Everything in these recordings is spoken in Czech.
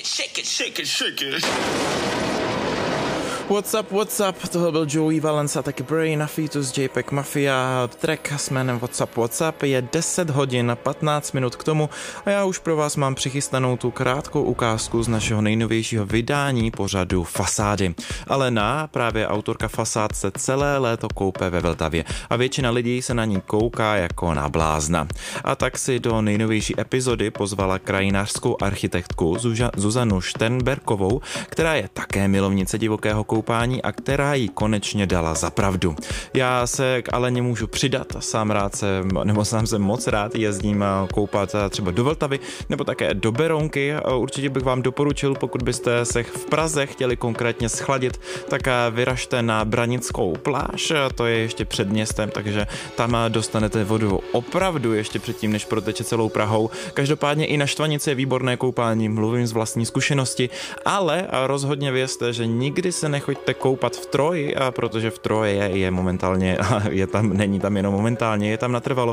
shake it. What's up, tohle byl Joey Valence a taky Brain na featu z JPEG Mafia. Track s jménem What's up je 10 hodin 15 minut k tomu a já už pro vás mám přichystanou tu krátkou ukázku z našeho nejnovějšího vydání pořadu Fasády. Alena, právě autorka Fasád, se celé léto koupe ve Vltavě a většina lidí se na ní kouká jako na blázna. A tak si do nejnovější epizody pozvala krajinářskou architektku Zuzanu Šternberkovou, která je také milovnice divokého koupání a která jí konečně dala za pravdu. Já se k Aleně můžu přidat, sám jsem moc rád jezdím koupat třeba do Vltavy nebo také do Berounky. Určitě bych vám doporučil, pokud byste se v Praze chtěli konkrétně schladit, tak vyražte na Branickou pláž, to je ještě před městem, takže tam dostanete vodu opravdu ještě předtím, než proteče celou Prahou. Každopádně i na Štvanici je výborné koupání, mluvím z vlastní zkušenosti, ale rozhodně vězte, že nikdy se nechoďte koupat v Troji, protože v Troji je momentálně, není tam jenom momentálně, je tam natrvalo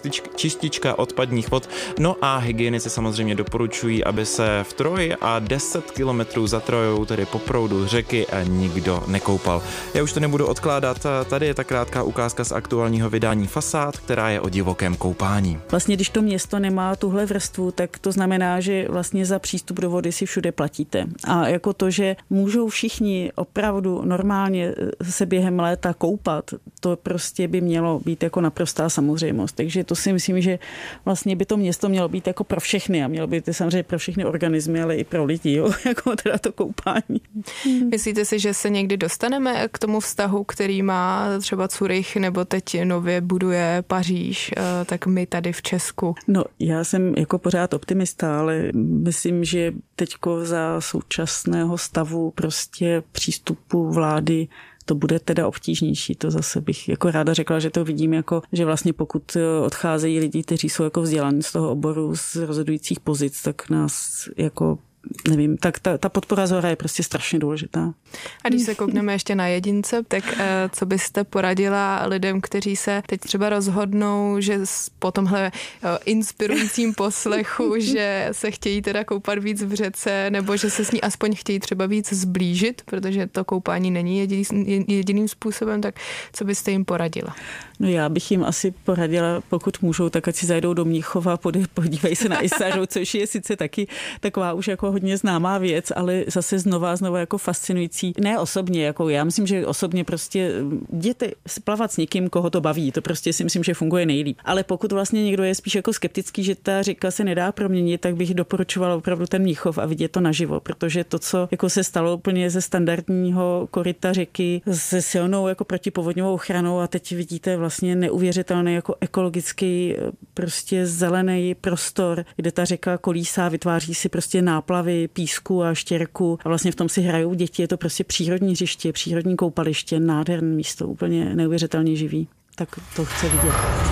čistička odpadních vod. No a hygienici samozřejmě doporučují, aby se v Troji a 10 kilometrů za Trojou, tedy po proudu řeky, nikdo nekoupal. Já už to nebudu odkládat, tady je ta krátká ukázka z aktuálního vydání Fasád, která je o divokém koupání. Vlastně, když to město nemá tuhle vrstvu, tak to znamená, že vlastně za přístup do vody si všude platíte. A jako to, že můžou všichni opravdu normálně se během léta koupat, to prostě by mělo být jako naprostá samozřejmost. Takže to si myslím, že vlastně by to město mělo být jako pro všechny a mělo by to samozřejmě pro všechny organismy, ale i pro lidi, jo? Jako teda to koupání. Myslíte si, že se někdy dostaneme k tomu vztahu, který má třeba Zurich nebo teď nově buduje Paříž, tak my tady v Česku? No, já jsem jako pořád optimista, ale myslím, že teďko za současného stavu prostě přístupu vlády to bude teda obtížnější. To zase bych jako ráda řekla, že to vidím jako, že vlastně pokud odcházejí lidi, kteří jsou jako vzdělaní z toho oboru, z rozhodujících pozic, tak nás jako nevím, tak ta podpora zhora je prostě strašně důležitá. A když se koukneme ještě na jedince, tak co byste poradila lidem, kteří se teď třeba rozhodnou, že po tomhle inspirujícím poslechu, že se chtějí teda koupat víc v řece, nebo že se s ní aspoň chtějí třeba víc zblížit, protože to koupání není jediným způsobem, tak co byste jim poradila? No já bych jim asi poradila, pokud můžou, tak ať si zajdou do Mnichova, podívají se na Isaru, což je sice taky taková už jako hodně známá věc, ale zase znova jako fascinující. Ne osobně, jako já myslím, že osobně prostě jděte plavat s někým, koho to baví, to prostě si myslím, že funguje nejlíp. Ale pokud vlastně někdo je spíš jako skeptický, že ta řeka se nedá proměnit, tak bych doporučovala opravdu ten Mnichov a vidět to naživo, protože to, co jako se stalo úplně ze standardního koryta řeky se silnou jako protipovodňovou ochranou a teď vidíte vlastně neuvěřitelný jako ekologický prostě zelený prostor, kde ta řeka kolísá, vytváří si prostě náplavy písku a štěrku a vlastně v tom si hrajou děti, je to prostě přírodní hřiště, přírodní koupaliště, nádherné místo, úplně neuvěřitelně živý. Tak to chci vidět.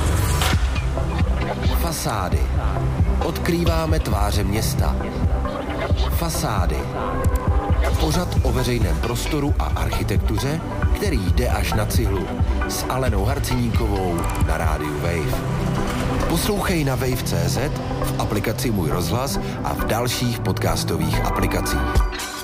Fasády. Odkrýváme tváře města. Fasády. Pořad o veřejném prostoru a architektuře, který jde až na cihlu. S Alenou Harciníkovou na rádiu Wave. Poslouchej na wave.cz, v aplikaci Můj rozhlas a v dalších podcastových aplikacích.